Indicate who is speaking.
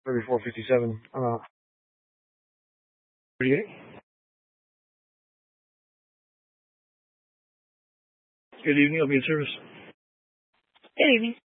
Speaker 1: maybe 457. 38. Good evening. I'll be in service.
Speaker 2: Good evening.